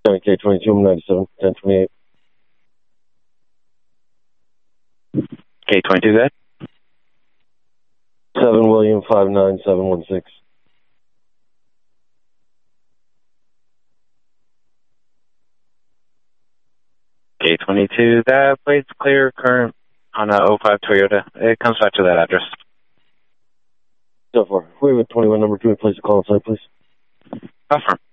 K22, 97, 1028. K22, good. 7 William 59716. K22, that plate's clear, current on a 05 Toyota. It comes back to that address. So far. We have a 21 number 2 in place to call inside, please. Confirm.